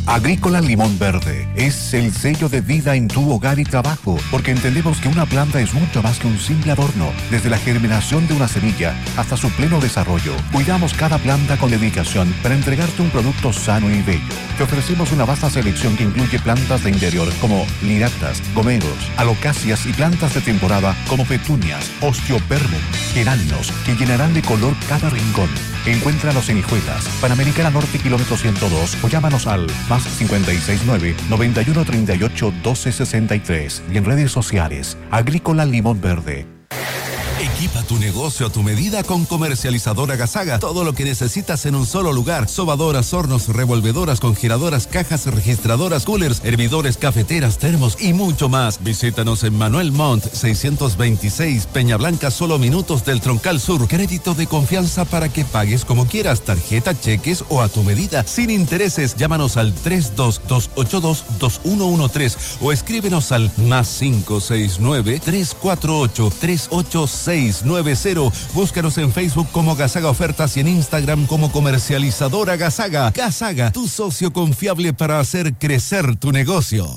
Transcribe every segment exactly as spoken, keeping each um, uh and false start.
Agrícola Limón Verde es el sello de vida en tu hogar y trabajo, porque entendemos que una planta es mucho más que un simple adorno. Desde la germinación de una semilla hasta su pleno desarrollo, cuidamos cada planta con dedicación para entregarte un producto sano y bello. Te ofrecemos una vasta selección que incluye plantas de interior como liractas, gomeros, alocacias y plantas de temporada como petunias, osteoperbum, geranios, que llenarán de color cada rincón. Encuéntranos en Hijuelas, Panamericana Norte, kilómetro ciento dos, o llámanos al más cincuenta y seis nueve, noventa y uno treinta y ocho, doce sesenta y tres y en redes sociales. Agrícola Limón Verde. Equipa tu negocio a tu medida con Comercializadora Gasaga. Todo lo que necesitas en un solo lugar. Sobadoras, hornos, revolvedoras, congeladoras, cajas registradoras, coolers, hervidores, cafeteras, termos y mucho más. Visítanos en Manuel Montt, seiscientos veintiséis, Peña Blanca, solo minutos del Troncal Sur. Crédito de confianza para que pagues como quieras. Tarjeta, cheques o a tu medida. Sin intereses. Llámanos al tres dos dos ocho dos, dos uno uno tres o escríbenos al más cinco seis nueve, tres cuatro ocho, tres ocho seis nueve cero. Búscanos en Facebook como Gasaga Ofertas y en Instagram como Comercializadora Gasaga. Gasaga, tu socio confiable para hacer crecer tu negocio.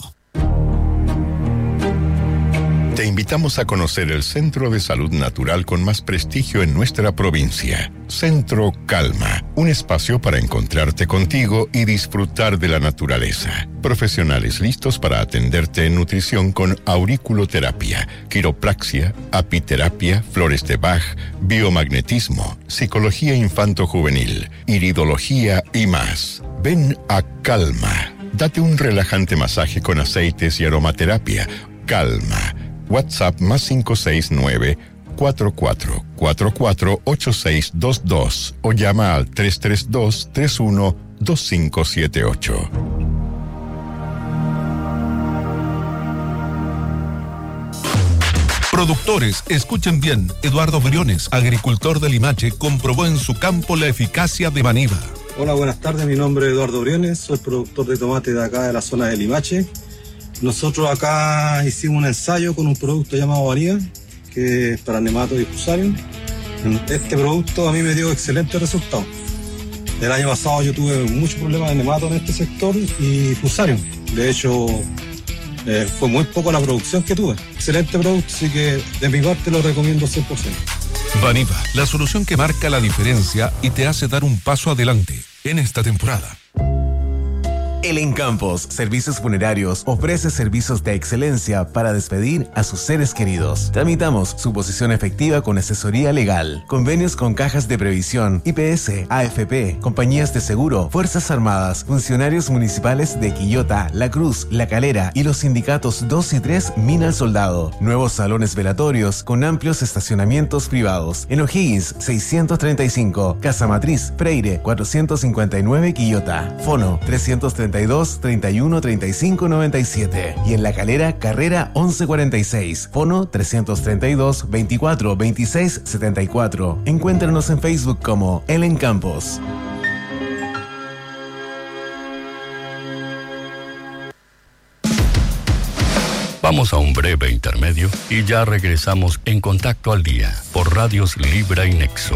Te invitamos a conocer el Centro de Salud Natural con más prestigio en nuestra provincia. Centro Calma, un espacio para encontrarte contigo y disfrutar de la naturaleza. Profesionales listos para atenderte en nutrición con auriculoterapia, quiropraxia, apiterapia, flores de Bach, biomagnetismo, psicología infanto-juvenil, iridología y más. Ven a Calma. Date un relajante masaje con aceites y aromaterapia. Calma. WhatsApp más cinco seis nueve, cuatro cuatro cuatro cuatro, ocho seis dos dos o llama al tres tres dos, tres uno, dos cinco siete ocho. Productores, escuchen bien. Eduardo Briones, agricultor de Limache, comprobó en su campo la eficacia de Vaniva. Hola, buenas tardes. Mi nombre es Eduardo Briones, soy productor de tomate de acá de la zona de Limache. Nosotros acá hicimos un ensayo con un producto llamado Vaniva, que es para nematodos y fusarium. Este producto a mí me dio excelentes resultados. El año pasado yo tuve muchos problemas de nematodos en este sector y fusarium. De hecho, eh, fue muy poco la producción que tuve. Excelente producto, así que de mi parte lo recomiendo cien por ciento. Vaniva, la solución que marca la diferencia y te hace dar un paso adelante en esta temporada. El Encampos Servicios Funerarios ofrece servicios de excelencia para despedir a sus seres queridos. Tramitamos su posición efectiva con asesoría legal, convenios con cajas de previsión, I P S, A F P, compañías de seguro, Fuerzas Armadas, funcionarios municipales de Quillota, La Cruz, La Calera y los sindicatos dos y tres Mina al Soldado. Nuevos salones velatorios con amplios estacionamientos privados. En O'Higgins seiscientos treinta y cinco, Casa Matriz, Freire cuatrocientos cincuenta y nueve Quillota. Fono trescientos treinta y dos, treinta y uno, treinta y cinco, noventa y siete. Y en La Calera, Carrera once cuarenta y seis. Fono trescientos treinta y dos, veinticuatro, veintiséis, setenta y cuatro. Encuéntranos en Facebook como El Encampos. Vamos a un breve intermedio y ya regresamos en Contacto al Día por Radios Libra y Nexo.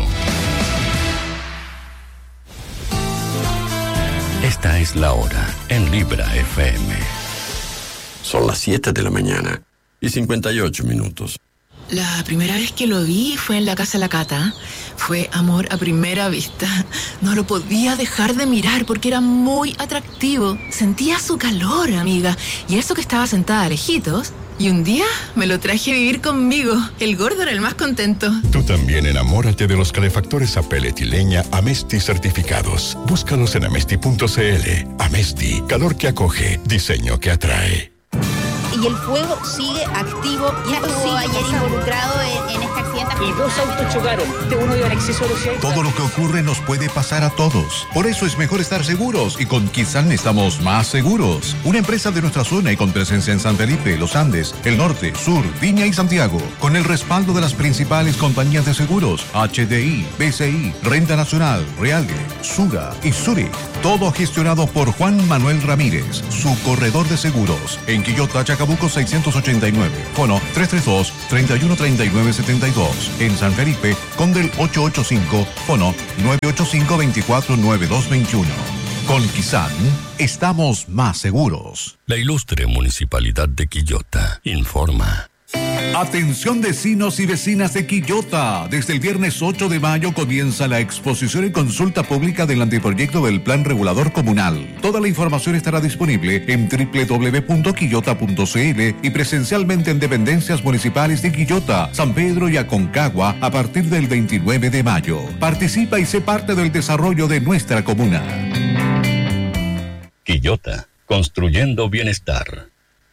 Esta es la hora en Libra F M. Son las siete de la mañana y cincuenta y ocho minutos. La primera vez que lo vi fue en la casa de la Cata. Fue amor a primera vista. No lo podía dejar de mirar porque era muy atractivo. Sentía su calor, amiga. Y eso que estaba sentada lejitos. Y un día me lo traje a vivir conmigo. El gordo era el más contento. Tú también enamórate de los calefactores a pellet y leña Amesti certificados. Búscalos en amesti punto c l. Amesti, calor que acoge, diseño que atrae. Y el fuego sigue activo. Y estuvo ayer involucrado en, en este accidente. Y dos autos chocaron. Uno dio en exceso de velocidad. Todo lo que ocurre nos puede pasar a todos. Por eso es mejor estar seguros. Y con Kizan estamos más seguros. Una empresa de nuestra zona y con presencia en San Felipe, Los Andes, el Norte, Sur, Viña y Santiago. Con el respaldo de las principales compañías de seguros. H D I, B C I, Renta Nacional, Realgue, Sura y Zurich. Todo gestionado por Juan Manuel Ramírez, su corredor de seguros. En Quillota, Chacabuco seiscientos ochenta y nueve. Fono tres tres dos, treinta y uno, treinta y nueve, setenta y dos. En San Felipe, Condel ochocientos ochenta y cinco. Fono nueve ocho cinco, veinticuatro, noventa y dos veintiuno. Con Kisan, estamos más seguros. La ilustre Municipalidad de Quillota informa. Atención vecinos y vecinas de Quillota. Desde el viernes ocho de mayo comienza la exposición y consulta pública del anteproyecto del Plan Regulador Comunal. Toda la información estará disponible en doble u doble u doble u punto quillota punto c l y presencialmente en dependencias municipales de Quillota, San Pedro y Aconcagua a partir del veintinueve de mayo. Participa y sé parte del desarrollo de nuestra comuna. Quillota, construyendo bienestar.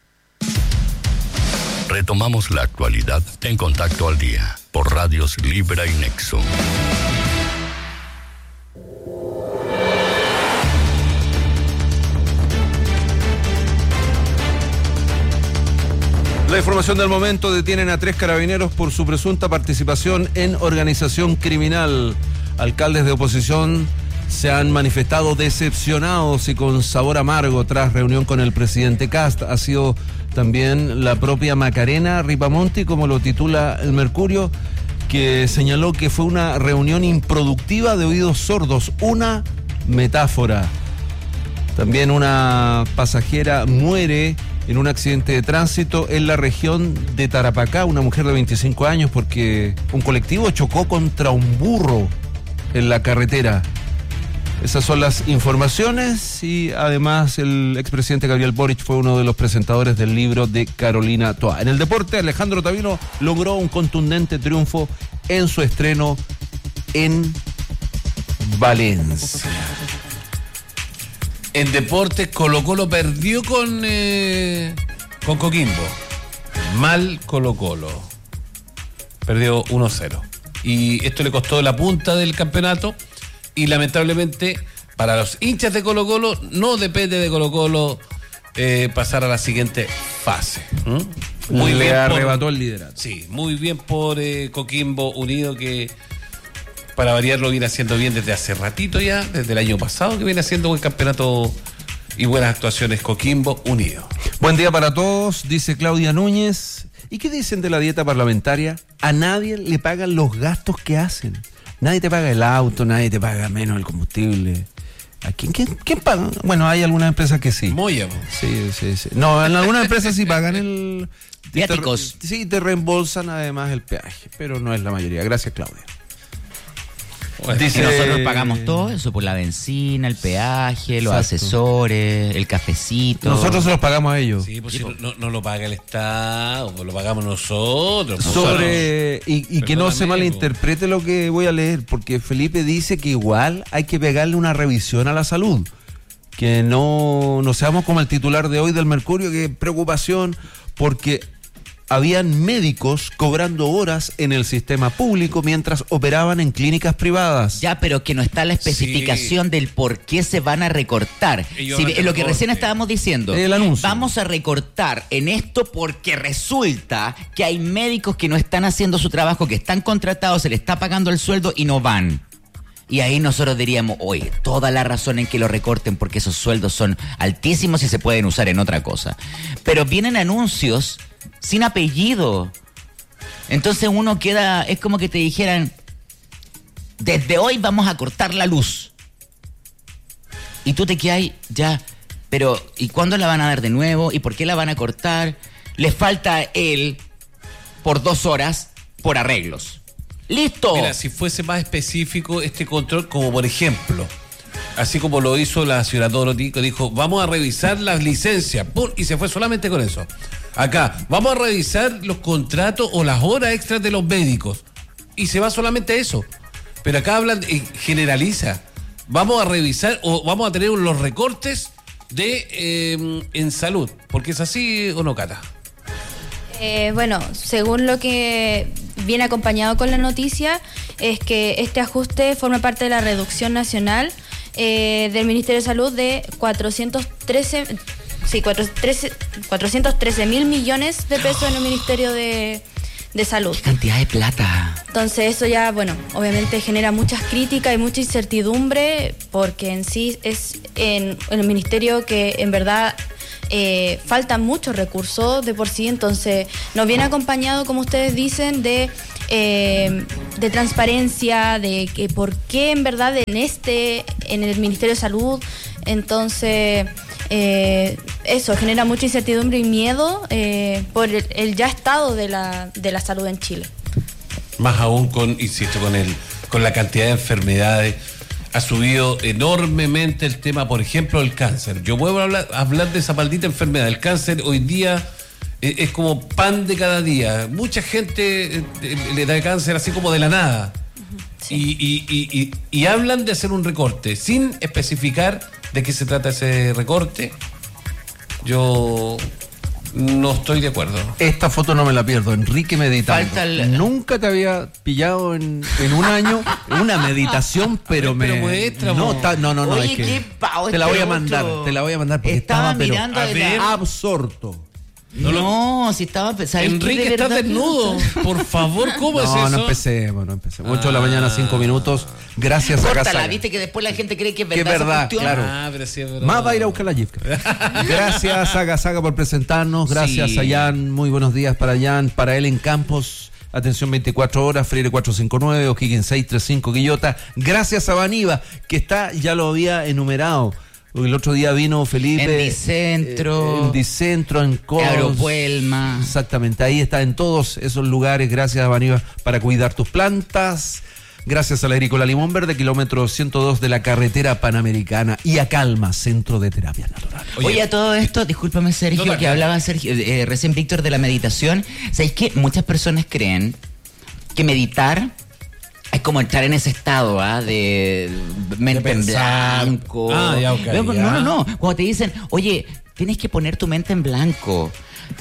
Retomamos la actualidad en Contacto al Día por Radios Libra y Nexo. La información del momento: detienen a tres carabineros por su presunta participación en organización criminal. Alcaldes de oposición se han manifestado decepcionados y con sabor amargo tras reunión con el presidente Kast. Ha sido también la propia Macarena Ripamonti, como lo titula el Mercurio, que señaló que fue una reunión improductiva de oídos sordos, una metáfora. También una pasajera muere en un accidente de tránsito en la región de Tarapacá, una mujer de veinticinco años, porque un colectivo chocó contra un burro en la carretera. Esas son las informaciones y además el expresidente Gabriel Boric fue uno de los presentadores del libro de Carolina Toa. En el deporte, Alejandro Tavino logró un contundente triunfo en su estreno en Valencia. En deportes, Colo Colo perdió con, eh, con Coquimbo. Mal Colo Colo. Perdió uno cero. Y esto le costó la punta del campeonato. Y lamentablemente, para los hinchas de Colo Colo, no depende de Colo Colo eh, pasar a la siguiente fase. ¿Mm? Muy le arrebató por, el liderato. Sí, muy bien por eh, Coquimbo Unido, que para variar lo viene haciendo bien desde hace ratito ya, desde el año pasado, que viene haciendo buen campeonato y buenas actuaciones Coquimbo Unido. Buen día para todos, dice Claudia Núñez. ¿Y qué dicen de la dieta parlamentaria? A nadie le pagan los gastos que hacen. Nadie te paga el auto, nadie te paga menos el combustible. ¿A quién, quién, quién paga? Bueno, hay algunas empresas que sí. Moya. Sí, sí, sí. No, en algunas empresas sí pagan el... Viáticos. Te, sí, te reembolsan además el peaje, pero no es la mayoría. Gracias, Claudia. Bueno, dice, y nosotros pagamos todo eso, por la benzina, el peaje, los Exacto. asesores, el cafecito. Nosotros se los pagamos a ellos. Sí, pues sí, si no, no, no lo paga el Estado, pues lo pagamos nosotros. Sobre y, y que no se malinterprete lo que voy a leer, porque Felipe dice que igual hay que pegarle una revisión a la salud. Que no, no seamos como el titular de hoy del Mercurio, que preocupación, porque habían médicos cobrando horas en el sistema público mientras operaban en clínicas privadas. Ya, pero que no está la especificación sí. del por qué se van a recortar. Si, es lo que recién estábamos diciendo. El anuncio. Vamos a recortar en esto porque resulta que hay médicos que no están haciendo su trabajo, que están contratados, se les está pagando el sueldo y no van. Y ahí nosotros diríamos, oye, toda la razón en que lo recorten porque esos sueldos son altísimos y se pueden usar en otra cosa. Pero vienen anuncios sin apellido. Entonces uno queda, es como que te dijeran, desde hoy vamos a cortar la luz. Y tú te quedas ya, pero ¿y cuándo la van a dar de nuevo? ¿Y por qué la van a cortar? Les falta él por dos horas por arreglos. ¡Listo! Mira, si fuese más específico este control, como por ejemplo, así como lo hizo la señora Dorothy, que dijo, vamos a revisar las licencias, ¡pum! Y se fue solamente con eso. Acá, vamos a revisar los contratos o las horas extras de los médicos. Y se va solamente a eso. Pero acá hablan, y generaliza. Vamos a revisar o vamos a tener los recortes de eh, en salud. ¿Porque es así o no, Cata? Eh, bueno, según lo que viene acompañado con la noticia, es que este ajuste forma parte de la reducción nacional eh, del Ministerio de Salud de cuatrocientos trece, sí, cuatrocientos trece mil millones de pesos en el Ministerio de, de Salud. ¡Qué cantidad de plata! Entonces eso ya, bueno, obviamente genera muchas críticas y mucha incertidumbre, porque en sí es en, en el ministerio que en verdad... Eh, faltan muchos recursos de por sí, entonces nos viene acompañado, como ustedes dicen, de, eh, de transparencia, de que por qué en verdad en este, en el Ministerio de Salud Entonces, eh, eso genera mucha incertidumbre y miedo eh, por el, el ya estado de la, de la salud en Chile. Más aún con, insisto, con el, con la cantidad de enfermedades. Ha subido enormemente el tema, por ejemplo, el cáncer. Yo puedo hablar, hablar de esa maldita enfermedad. El cáncer hoy día eh, es como pan de cada día. Mucha gente eh, le da cáncer así como de la nada. Sí. Y, y, y, y, y hablan de hacer un recorte sin especificar de qué se trata ese recorte. Yo no estoy de acuerdo. Esta foto no me la pierdo. Enrique meditando. Falta el... Nunca te había pillado en, en un año una meditación, pero, ver, pero me muestra, no, ta, no, no, no, Oye, es que qué pavo, te la voy a otro. mandar, te la voy a mandar porque estaba, estaba mirando pero, pero, absorto. No, no, si estaba pensando. Enrique, de estás desnudo. Por favor, ¿cómo no, es eso? No empecemos, no empecemos. ocho de la mañana, cinco minutos. Gracias a Gasaga. Viste que después la gente cree que es verdad. Que es verdad, claro. Ah, pero sí es verdad. Más va a ir a buscar la Gifka. Gracias a Gasaga por presentarnos. Gracias sí. a Jan. Muy buenos días para Jan. Para él en Campos. Atención veinticuatro horas, Freire cuatrocientos cincuenta y nueve, O'Higgins seiscientos treinta y cinco, Quillota. Gracias a Baniva, que está, ya lo había enumerado. El otro día vino Felipe. En Dicentro. Eh, en Dicentro, en Cos. Agropuelma. Exactamente, ahí está en todos esos lugares. Gracias, Baniva, para cuidar tus plantas. Gracias a la Agrícola Limón Verde, kilómetro ciento dos de la carretera panamericana. Y a Calma, Centro de Terapias Naturales. Oye, Oye a todo esto, discúlpame, Sergio, no, que hablaba Sergio, eh, recién Víctor de la meditación. ¿Sabéis que muchas personas creen que meditar es como entrar en ese estado ¿ah? de mente en blanco? Ah, ya, okay, no, ya. no, no. Cuando te dicen, oye, tienes que poner tu mente en blanco.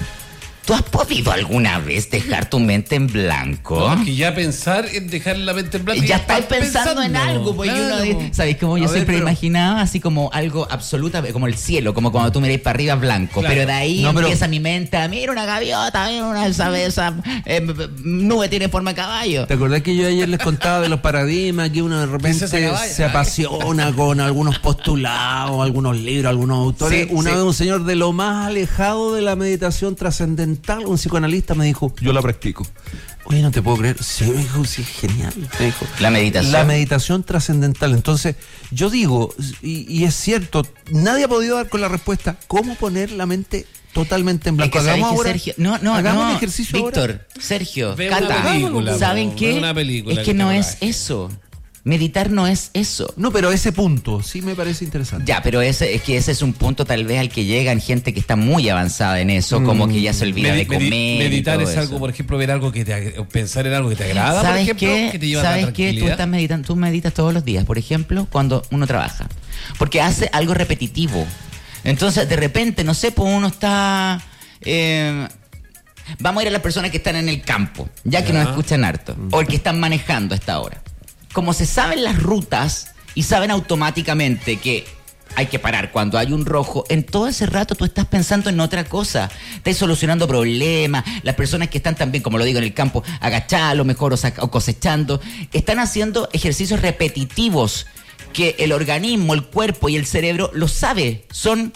¿Tú has podido alguna vez dejar tu mente en blanco? No, que ya pensar en dejar la mente en blanco. Ya estás pensando, pensando en algo. Pues claro. uno dice, ¿sabéis cómo yo a siempre ver, pero... imaginaba? Así como algo absoluta, como el cielo, como cuando tú miráis para arriba blanco. Claro. Pero de ahí no, empieza pero... mi mente a mira una gaviota, mira una esa, esa eh, nube tiene forma de caballo. ¿Te acordás que yo ayer les contaba de los paradigmas? Que uno de repente se apasiona con algunos postulados, algunos libros, algunos autores. Sí, una sí. vez un señor de lo más alejado de la meditación trascendental, un psicoanalista me dijo, yo la practico. Oye, no te puedo creer. Sí, me dijo, sí, genial. Me dijo, la meditación. La meditación trascendental. Entonces, yo digo, y, y es cierto, nadie ha podido dar con la respuesta, ¿cómo poner la mente totalmente en blanco? Es que hagamos ahora, Sergio, no, no, hagamos no, un ejercicio Víctor, ahora. Sergio, Ve Cata, una película, ¿saben qué? Una película es que, que no es eso. Meditar no es eso. No, pero ese punto sí me parece interesante. Ya, pero ese es que ese es un punto tal vez al que llegan gente que está muy avanzada en eso, mm. como que ya se olvida Medi- de comer. Meditar es eso. algo, por ejemplo, ver algo que te pensar en algo que te agrada, ¿sabes por ejemplo, qué? que te lleva ¿Sabes a la qué? Tú estás meditando, tú meditas todos los días, por ejemplo, cuando uno trabaja. Porque hace algo repetitivo. Entonces, de repente, no sé, pues uno está eh, vamos a ir a las personas que están en el campo, ya que ya. nos escuchan harto, mm. o el que están manejando a esta hora. Como se saben las rutas y saben automáticamente que hay que parar cuando hay un rojo, en todo ese rato tú estás pensando en otra cosa. Estás solucionando problemas. Las personas que están también, como lo digo, en el campo, agachadas a lo mejor o, saca, o cosechando, están haciendo ejercicios repetitivos que el organismo, el cuerpo y el cerebro lo sabe, son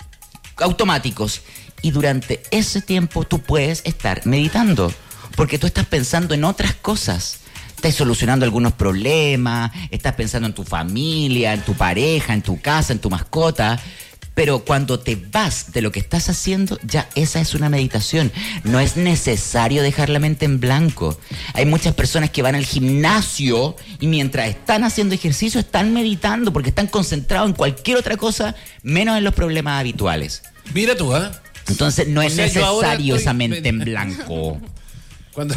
automáticos. Y durante ese tiempo tú puedes estar meditando, porque tú estás pensando en otras cosas. Estás solucionando algunos problemas, estás pensando en tu familia, en tu pareja, en tu casa, en tu mascota. Pero cuando te vas de lo que estás haciendo, ya esa es una meditación. No es necesario dejar la mente en blanco. Hay muchas personas que van al gimnasio y mientras están haciendo ejercicio están meditando porque están concentrados en cualquier otra cosa menos en los problemas habituales. Mira tú, ¿eh? Entonces no o es sea, necesario esa mente en blanco. Cuando...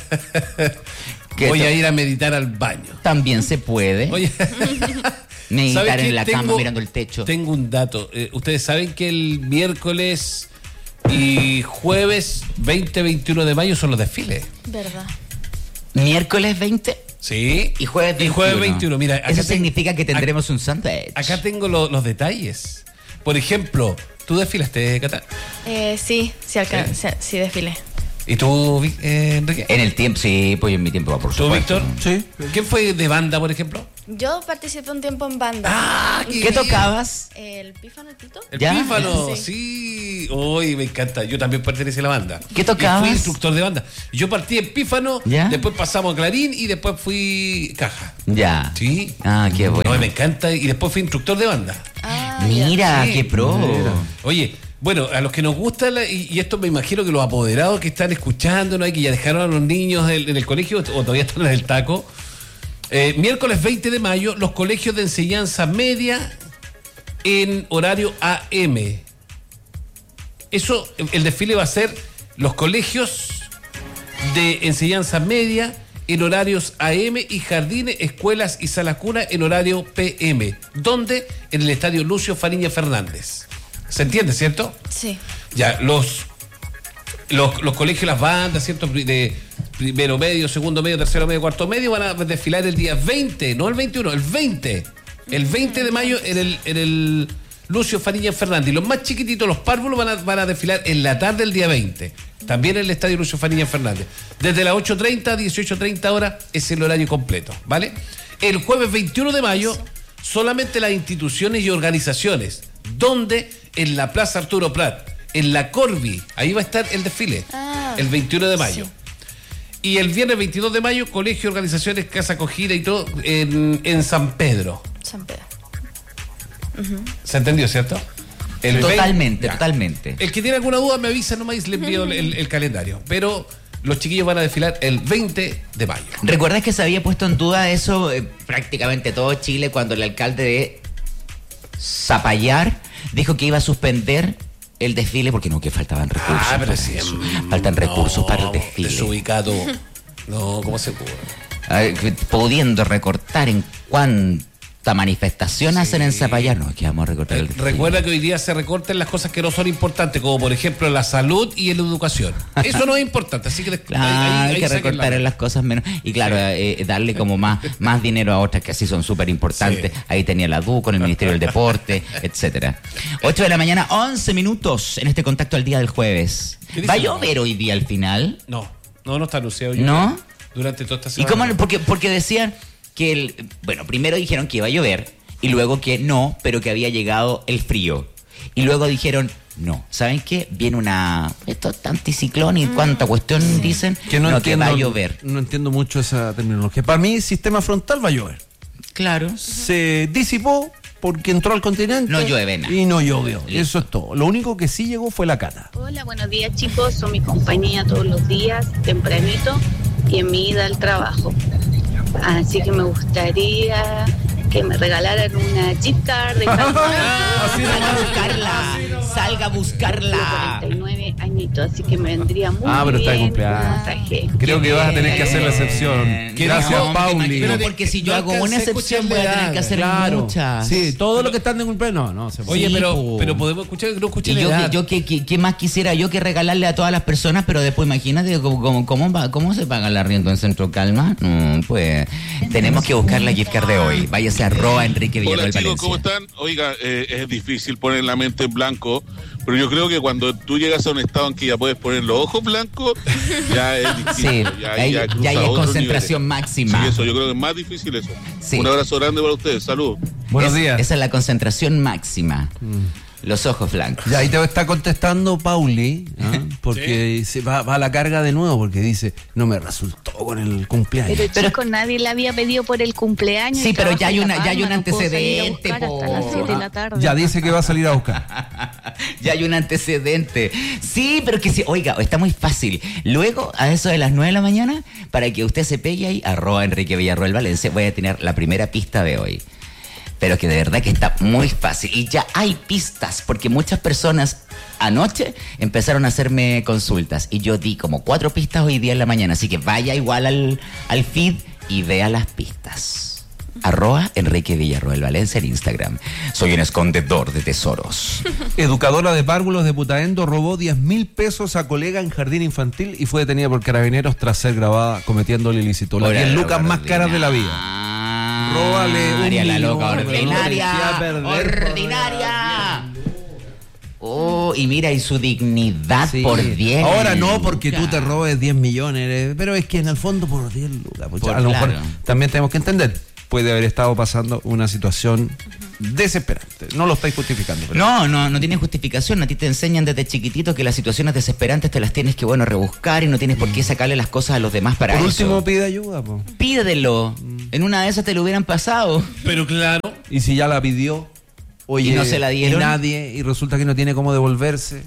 Voy a ir a meditar al baño. También se puede. Oye, meditar en la tengo, cama mirando el techo. Tengo un dato. Eh, Ustedes saben que el miércoles y jueves veinte, veintiuno de mayo son los desfiles. ¿Verdad? ¿Miércoles veinte? Sí. Y jueves veintiuno. Y jueves veintiuno. Mira, acá eso te, significa que tendremos un sándwich. Acá tengo lo, los detalles. Por ejemplo, ¿tú desfilaste, Cata? Eh, sí, sí, alca- sí. sí desfilé. ¿Y tú, eh, Enrique? En el tiempo, sí, pues en mi tiempo va por supuesto. ¿Tú, Víctor? Sí. ¿Quién fue de banda, por ejemplo? Yo participé un tiempo en banda. Ah, ¿qué, ¿Qué tocabas? El Pífano, el Tito. El ¿Ya? Pífano, sí. sí. Uy, me encanta. Yo también pertenecí a la banda. ¿Qué tocabas? Y fui instructor de banda. Yo partí en Pífano, ¿ya? Después pasamos a Clarín y después fui caja. Ya. Sí. Ah, qué bueno. No, me encanta. Y después fui instructor de banda. Ah. Mira, Sí. qué pro. Mira. Oye, bueno, a los que nos gusta, la- y, y esto me imagino que los apoderados que están escuchando, ¿no? Y que ya dejaron a los niños en, en el colegio o todavía están en el taco. Eh, miércoles veinte de mayo, los colegios de enseñanza media en horario A M. Eso, el desfile va a ser los colegios de enseñanza media en horarios A M y jardines, escuelas y salas cuna en horario P M. ¿Dónde? En el estadio Lucio Fariña Fernández. ¿Se entiende, cierto? Sí. Ya, los, los, los colegios, las bandas, ¿cierto? De primero medio, segundo medio, tercero medio, cuarto medio van a desfilar el día veinte, no el veintiuno, el veinte. El veinte de mayo en el, en el Lucio Fariña Fernández. Y los más chiquititos, los párvulos, van a, van a desfilar en la tarde del día veinte. También en el estadio Lucio Fariña Fernández. Desde las ocho treinta a dieciocho treinta horas es el horario completo, ¿vale? El jueves veintiuno de mayo, solamente las instituciones y organizaciones. ¿Dónde? En la Plaza Arturo Prat, en la Corvi. Ahí va a estar el desfile. Ah, el veintiuno de mayo. sí. Y el viernes veintidós de mayo, colegio, organizaciones, casa acogida y todo en, en San Pedro. San Pedro. Ujú. ¿Se entendió, cierto? El Totalmente, veinte, ya. totalmente. El que tiene alguna duda me avisa nomás y le envío el, el- el calendario. Pero los chiquillos van a desfilar el veinte de mayo. ¿Recuerdas que se había puesto en duda eso eh, prácticamente todo Chile cuando el alcalde de Zapallar dijo que iba a suspender el desfile porque no, que faltaban recursos? Ah, pero para sí, eso. mm, Faltan recursos no, para el desfile. Desubicado. No, ¿cómo se puede? A ver, que pudiendo recortar en cuánta manifestación hacen en Zapallar, no, es que vamos a recortar el desfile. Recuerda que hoy día se recortan las cosas que no son importantes, como por ejemplo la salud y la educación. Eso no es importante, así que des- Claro, ahí- ahí- hay ahí que saquen la- recortar en las cosas menos. Y claro, eh, darle como más, más dinero a otras que así son súper importantes. Sí. Ahí tenía la D U con el Ministerio del Deporte, etcétera. ocho de la mañana, once minutos en este contacto al día del jueves. ¿Qué dice ¿Va a el llover hoy día al final? No, no, no está anunciado. yo ¿No? creo, Durante toda esta ¿Y semana. cómo? Porque, porque decían que el. Bueno, primero dijeron que iba a llover y luego que no, pero que había llegado el frío. Y luego dijeron. No, ¿saben qué? Viene una... Esto es anticiclón y cuánta cuestión dicen Que no, no, entiendo, que va a llover. No entiendo mucho esa terminología. Para mí, sistema frontal va a llover. Claro. Se disipó porque entró al continente. No llueve nada. Y no llovió. Eso es todo. Lo único que sí llegó fue la cana. Hola, buenos días chicos, son mi compañía todos los días, tempranito y en mi ida al trabajo. Así que me gustaría que me regalaran una gift card de Salga a buscarla, salga a buscarla. cuarenta y nueve añitos, así que me vendría muy Ah, pero está de bien cumpleaños. un masaje. Creo que vas a tener que hacer la excepción. Qué Gracias, bien, Pauli. Pero porque si yo hago una excepción voy a tener que hacer Claro. muchas. Sí, todo lo que están de cumpleaños. No, no se puede. Oye, Sí, pero, po. pero podemos escuchar que no escuché Y la yo, edad. yo ¿qué, qué, qué más quisiera yo que regalarle a todas las personas, pero después imagínate cómo, cómo, cómo, va- cómo se paga el arriendo en Centro Calma. No, pues tenemos que buscar la gift card de hoy. Váyase a arroba Enrique Hola Villarroel chicos, Valencia. ¿cómo están? Oiga, eh, es difícil poner la mente en blanco, pero yo creo que cuando tú llegas a un estado en que ya puedes poner los ojos blancos, ya es Sí, difícil. ya, ahí- ya cruza ya ahí es otros concentración niveles. máxima. Sí, eso, yo creo que es más difícil eso. Sí. Un abrazo grande para ustedes, salud. Buenos Es- días. Esa es la concentración máxima. Los ojos blancos. Ya, ahí te está contestando Pauli, ¿ah? Porque se va, va a la carga de nuevo, porque dice, no me resultó con el cumpleaños. Pero chicos, nadie le había pedido por el cumpleaños. Sí, el pero trabajo ya hay en una- La ya hay Palma, un no puedo salir a antecedente, buscar hasta las po. siete de la tarde. Ya dice que va a salir a buscar. Ya hay un antecedente. Sí, pero que sí, oiga, está muy fácil. Luego, a eso de las nueve de la mañana, para que usted se pegue ahí, arroba Enrique Villarroel Valencia, voy a tener la primera pista de hoy. Pero que de verdad que está muy fácil. Y ya hay pistas, porque muchas personas anoche empezaron a hacerme consultas. Y yo di como cuatro pistas hoy día en la mañana. Así que vaya igual al, al feed y vea las pistas. Arroba Enrique Villarroel Valencia en Instagram. Soy un escondedor de tesoros. Educadora de párvulos de Putaendo robó diez mil pesos a colega en jardín infantil y fue detenida por carabineros tras ser grabada cometiendo el ilícito. Las Hola, diez lucas la más caras de la vida. Róbale un Ordinaria, la loca, millón, pero no te eché a ordinaria, perder. ordinaria. Oh, y mira, y su dignidad Sí. por diez. Ahora no porque tú te robes diez millones, eh, pero es que en el fondo por diez lucas. Pues, Por a lo mejor claro. también tenemos que entender, puede haber estado pasando una situación desesperante. No lo estáis justificando. pero- No, no, no tiene justificación. A ti te enseñan desde chiquitito que las situaciones desesperantes te las tienes que, bueno, rebuscar y no tienes por qué sacarle las cosas a los demás para Por eso. último, pide ayuda. Po. Pídelo. En una de esas te lo hubieran pasado. Pero claro. Y si ya la pidió, Oye, y no se la dieron. Y nadie, y resulta que no tiene cómo devolverse.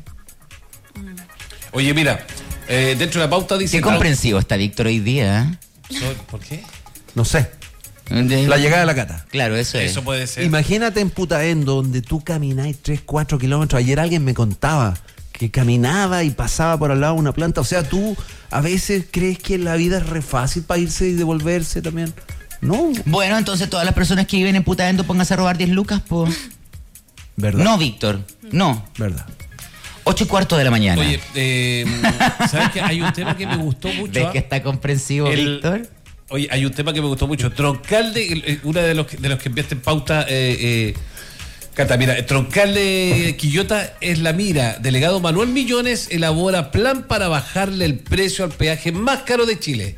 Oye, mira, eh, dentro de la pauta dice... Qué comprensivo está Víctor hoy día. ¿eh? ¿Por qué? No sé. La llegada de la cata. Claro, eso es. Eso puede ser. Imagínate en Putaendo, donde tú camináis tres, cuatro kilómetros. Ayer alguien me contaba que caminaba y pasaba por al lado de una planta. O sea, tú a veces crees que la vida es re fácil para irse y devolverse también. No. Bueno, entonces todas las personas que viven en Putaendo pónganse a robar diez lucas, pues. ¿Verdad? No, Víctor. No. ¿Verdad? Ocho y cuarto de la mañana. Oye, eh, ¿sabes qué? Hay un tema que me gustó mucho. ¿Ves ¿ah? que está comprensivo, El- Víctor? Oye, hay un tema que me gustó mucho. Troncalde, uno de los, que- de los que enviaste en pauta, eh, eh, Cata, mira, Troncalde Quillota es la mira. Delegado Manuel Millones elabora plan para bajarle el precio al peaje más caro de Chile.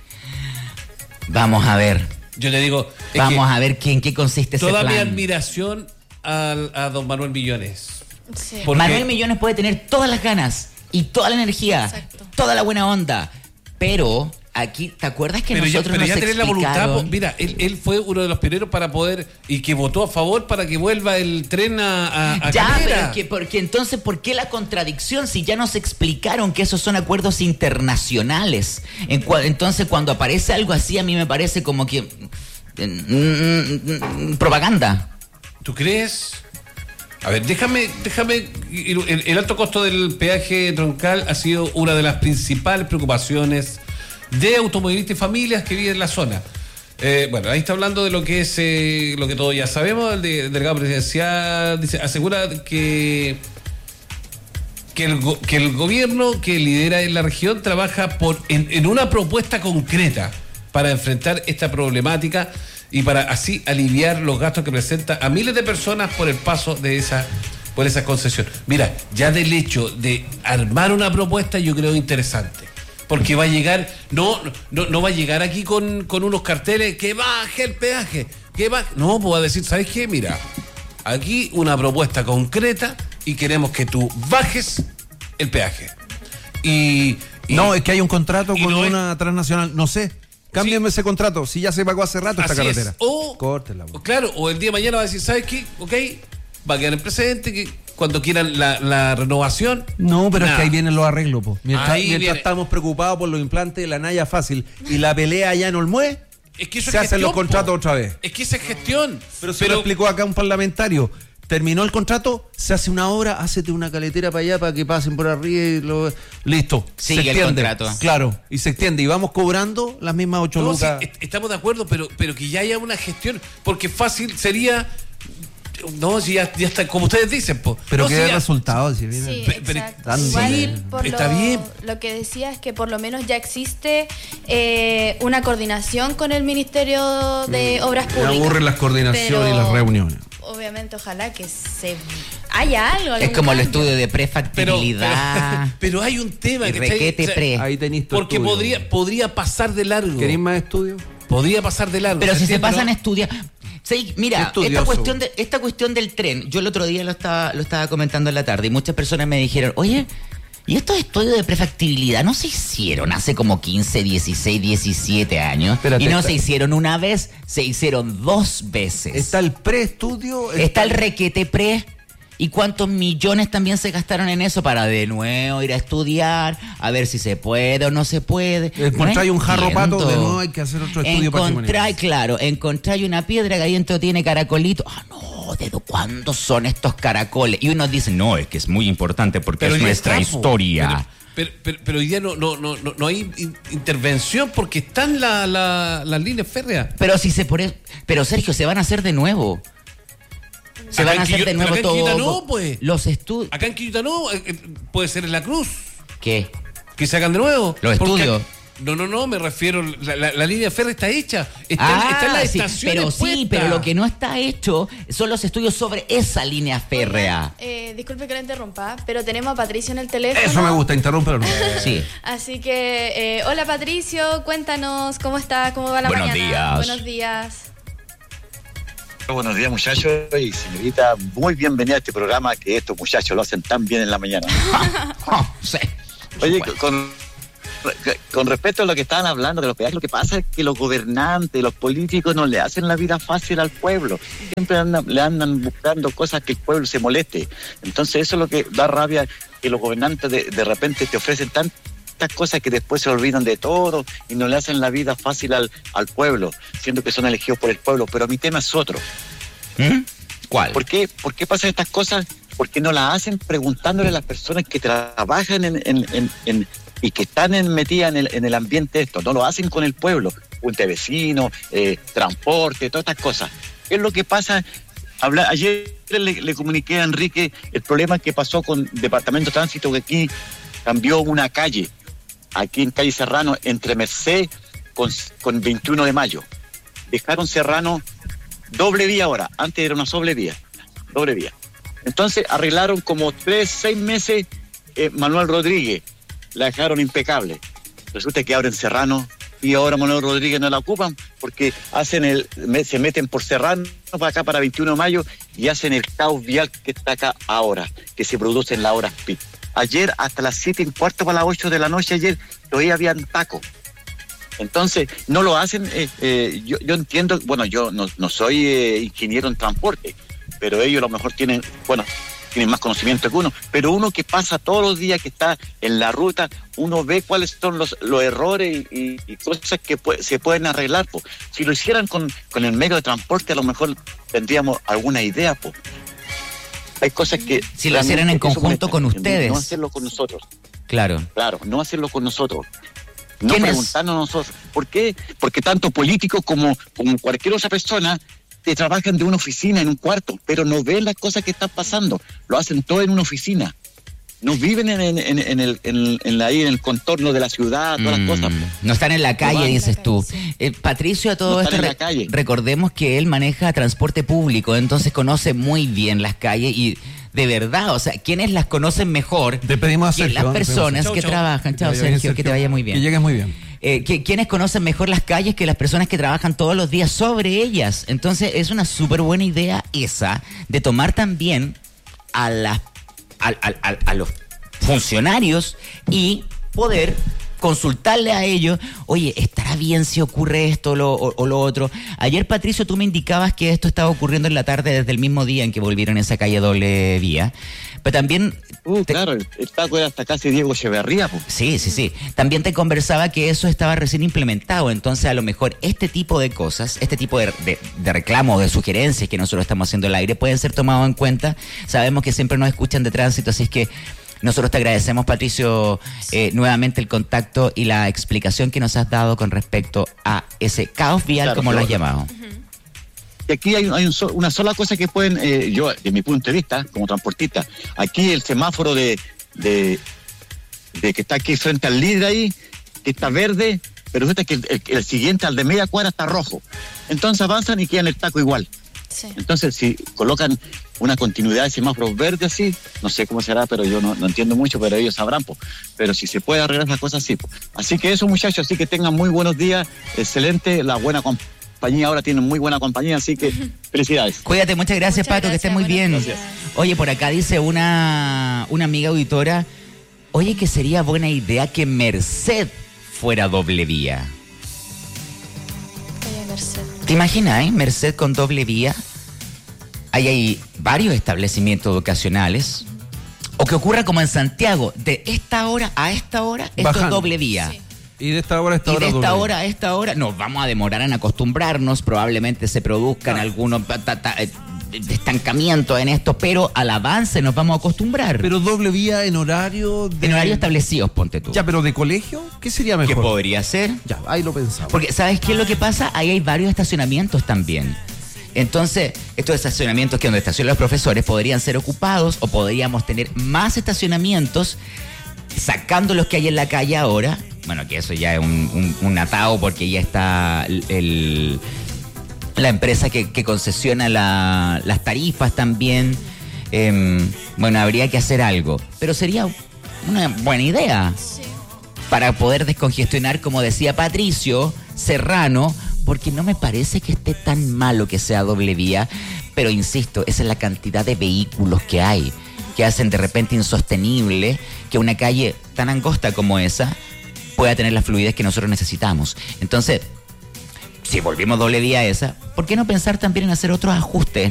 Vamos a ver. Yo le digo... es Vamos que a ver qué, en qué consiste ese toda plan. mi admiración al- a don Manuel Millones. Sí. Porque- Manuel Millones puede tener todas las ganas y toda la energía, toda la buena onda, pero aquí, ¿te acuerdas que pero ya, nosotros pero nos ya tener la voluntad, explicaron? po, mira, él, él fue uno de los pioneros para poder, y que votó a favor para que vuelva el tren a, a, a Ya, Calera. pero es que, porque entonces, ¿por qué la contradicción si ya nos explicaron que esos son acuerdos internacionales? En cua- entonces, cuando aparece algo así, a mí me parece como que... mm, mm, mm, propaganda. ¿Tú crees? A ver, déjame, déjame, el, el alto costo del peaje troncal ha sido una de las principales preocupaciones de automovilistas y familias que viven en la zona. Eh, bueno, ahí está hablando de lo que es, eh, lo que todos ya sabemos, el, de, el delegado presidencial dice, asegura que, que, el, go- que el gobierno que lidera en la región trabaja por, en, en una propuesta concreta para enfrentar esta problemática y para así aliviar los gastos que presenta a miles de personas por el paso de esa por esa concesión. Mira, ya del hecho de armar una propuesta yo creo interesante, porque va a llegar, no no, no va a llegar aquí con, con unos carteles que baje el peaje, que baje, no, pues va a decir, ¿sabes qué? Mira, aquí una propuesta concreta y queremos que tú bajes el peaje. Y, y- No, es que hay un contrato y con no es- una transnacional. No sé. Cámbiame ese contrato. Si ya se pagó hace rato esta Así es. carretera. O, Córtela. o claro, o el día de mañana va a decir, ¿sabes qué? Ok, va a quedar en presente, que cuando quieran la, la renovación. No, pero es nada. que ahí vienen los arreglos, po. Mientras, Ahí mientras viene. estamos preocupados por los implantes de la Naya Fácil y la pelea allá en Olmué, Es que eso se es hacen los gestión, contratos po. otra vez. Es que esa es gestión. Pero se lo explicó acá un parlamentario. Terminó el contrato, se hace una obra, hácete una caletera para allá para que pasen por arriba y lo... Listo. Sigue se el extiende. contrato. Claro, y se extiende. Y vamos cobrando las mismas ocho No, sí, lucas. est- estamos de acuerdo, pero, pero que ya haya una gestión, porque fácil sería. No, si ya, ya está, como ustedes dicen, po. Pero no, que si hay ya- resultados. Si viene- Sí, Pe- pero- exacto. dándole. Igual, por está lo, bien. Lo que decía es que por lo menos ya existe eh, una coordinación con el Ministerio de Obras Me Públicas. aburren las coordinaciones Pero, y las reuniones. Obviamente, ojalá que se haya algo. Es algún como el cambio. estudio de pero, prefactibilidad. pero, pero hay un tema Y que requete pre. Ahí tenéis tu porque estudio. podría, podría pasar de largo. ¿Queréis más estudios? Podría pasar de largo. Pero si se entiende, pasan no? a estudiar. Sí, mira, Estudioso. esta cuestión, de, esta cuestión del tren, yo el otro día lo estaba, lo estaba comentando en la tarde y muchas personas me dijeron, oye, ¿y estos estudios de prefactibilidad no se hicieron hace como quince, dieciséis, diecisiete años? Espérate, y no está- se hicieron una vez, se hicieron dos veces. Está el preestudio. Está el requete pre. ¿Y cuántos millones también se gastaron en eso para de nuevo ir a estudiar, a ver si se puede o no se puede? Encontráis No un jarro pato, de entiendo. nuevo hay que hacer otro estudio Encontráis, patrimonial. claro, encontráis una piedra que adentro tiene caracolito. Ah, no, ¿de cuándo son estos caracoles? Y unos dicen, no, es que es muy importante porque Pero es ya nuestra está, po. historia. Pero, pero, pero hoy día no, no, no, no, no hay in- intervención porque están la, la, las líneas férreas. Pero si se por pero Sergio, se van a hacer de nuevo. Se Acá van a en hacer Quillo- de nuevo pero acá en Quillota todo. no, pues. Los estudios. Acá en Quillota no, eh, eh, puede ser en La Cruz. ¿Qué? Que se hagan de nuevo. Los Porque- estudios. No, no, no, me refiero, la, la, la línea férrea está hecha. Está, Ah, está en la sí, estación. pero sí, pero lo que no está hecho son los estudios sobre esa línea férrea. Eh, disculpe que la interrumpa, pero tenemos a Patricio en el teléfono. Eso me gusta, interrúmpelo. No. Sí. Así que, eh, hola Patricio, cuéntanos cómo está, cómo va la Buenos mañana. días. Buenos días. Buenos días, muchachos y señorita. Muy bienvenida a este programa que estos muchachos lo hacen tan bien en la mañana. Sí. Oye, con con respecto a lo que estaban hablando de los peajes, lo que pasa es que los gobernantes, los políticos no le hacen la vida fácil al pueblo. Siempre andan, le andan buscando cosas que el pueblo se moleste. Entonces eso es lo que da rabia, que los gobernantes de, de repente te ofrecen tantas cosas que después se olvidan de todo y no le hacen la vida fácil al, al pueblo, siendo que son elegidos por el pueblo. Pero mi tema es otro. ¿Mm? ¿Cuál? ¿Por qué, ¿Por qué pasan estas cosas? Porque no las hacen preguntándole a las personas que trabajan en, en, en, en y que están en, metidas en el, en el ambiente esto. No lo hacen con el pueblo, junta de vecinos, eh, transporte, todas estas cosas. ¿Qué es lo que pasa? Habla, ayer le, le comuniqué a Enrique el problema que pasó con Departamento de Tránsito, que aquí cambió una calle, aquí en calle Serrano, entre Merced con, con veintiuno de mayo. Dejaron Serrano doble vía ahora, antes era una doble vía, doble vía. Entonces arreglaron como tres, seis meses eh, Manuel Rodríguez, la dejaron impecable. Resulta que abren Serrano y ahora Manuel Rodríguez no la ocupan porque hacen el, se meten por Serrano para acá para veintiuno de mayo y hacen el caos vial que está acá ahora, que se produce en las horas pic. Ayer hasta las siete y cuarto para las ocho de la noche, ayer todavía habían tacos. Entonces, no lo hacen, eh, eh, yo, yo entiendo, bueno, yo no, no soy eh, ingeniero en transporte, pero ellos a lo mejor tienen, bueno, tienen más conocimiento que uno, pero uno que pasa todos los días, que está en la ruta, uno ve cuáles son los, los errores y, y cosas que pu- se pueden arreglar. Po. Si lo hicieran con, con el medio de transporte, a lo mejor tendríamos alguna idea. Po. Hay cosas que... Si lo hicieran en conjunto con ustedes. No hacerlo con nosotros. Claro. Claro, no hacerlo con nosotros. No ¿Quién preguntarnos a nosotros. ¿Por qué? Porque tanto políticos como, como cualquier otra persona te trabajan de una oficina en un cuarto, pero no ven las cosas que están pasando. Lo hacen todo en una oficina. No viven en, en, en, en, el, en, en, la, en el contorno de la ciudad, todas mm, las cosas. No están en la calle, no dices calle, tú. Sí. Eh, Patricio, a todo no esto, en la calle. Recordemos que él maneja transporte público, entonces conoce muy bien las calles y... De verdad, o sea, ¿quiénes las conocen mejor? Te pedimos a Sergio, que las personas chau, que chau. trabajan. Chao, Sergio, Sergio, que te vaya muy bien. Que llegues muy bien. Eh, que, ¿Quiénes conocen mejor las calles que las personas que trabajan todos los días sobre ellas? Entonces, es una súper buena idea esa de tomar también a, la, a, a, a, a los funcionarios y poder consultarle a ellos, oye, ¿estará bien si ocurre esto lo, o, o lo otro? Ayer, Patricio, tú me indicabas que esto estaba ocurriendo en la tarde desde el mismo día en que volvieron esa calle doble vía. Pero también... Uh, te... Claro, el taco era hasta casi Diego Echeverría. Po. Sí, sí, sí. También te conversaba que eso estaba recién implementado, entonces a lo mejor este tipo de cosas, este tipo de, de, de reclamos, de sugerencias que nosotros estamos haciendo al aire pueden ser tomados en cuenta. Sabemos que siempre nos escuchan de tránsito, así es que nosotros te agradecemos, Patricio, eh, nuevamente el contacto y la explicación que nos has dado con respecto a ese caos vial, claro, como lo has llamado. Y aquí hay, hay un so, una sola cosa que pueden, eh, yo, de mi punto de vista, como transportista, aquí el semáforo de, de, de que está aquí frente al líder ahí, que está verde, pero resulta que el, el, el siguiente, al de media cuadra, está rojo. Entonces avanzan y quedan el taco igual. Sí. Entonces, si colocan una continuidad de semáforos verdes así, no sé cómo será, pero yo no, no entiendo mucho, pero ellos sabrán, po. Pero si se puede arreglar las cosas así, po. Así que eso, muchachos, así que tengan muy buenos días, excelente, la buena compañía ahora tiene muy buena compañía, así que felicidades. Cuídate, muchas gracias, muchas Pato, gracias, que estés muy bien. Gracias. Oye, por acá dice una, una amiga auditora, oye, que sería buena idea que Merced fuera doble vía. Oye, Merced. ¿Te imaginas, eh? Merced con doble vía. Ahí hay varios establecimientos educacionales. O que ocurra como en Santiago, de esta hora a esta hora, esto Bajan. es doble vía. Sí. Y de esta hora a esta y hora. Y de esta doble. hora a esta hora nos vamos a demorar en acostumbrarnos. Probablemente se produzcan ah. algunos ta, ta, ta, de estancamiento en esto, pero al avance nos vamos a acostumbrar. Pero doble vía en horario de... En horarios establecidos, ponte tú. Ya, pero de colegio, ¿qué sería mejor? ¿Qué podría ser? Ya, ahí lo pensamos. Porque, ¿sabes qué es lo que pasa? Ahí hay varios estacionamientos también. Entonces, estos estacionamientos que donde estacionan los profesores podrían ser ocupados o podríamos tener más estacionamientos sacando los que hay en la calle ahora. Bueno, que eso ya es un, un, un atado porque ya está el... el la empresa que, que concesiona la, las tarifas también. Eh, bueno, habría que hacer algo. Pero sería una buena idea. Sí. Para poder descongestionar, como decía Patricio, Serrano, porque no me parece que esté tan malo que sea doble vía. Pero insisto, esa es la cantidad de vehículos que hay, que hacen de repente insostenible que una calle tan angosta como esa pueda tener la fluidez que nosotros necesitamos. Entonces, si volvimos doble día a esa, ¿por qué no pensar también en hacer otros ajustes?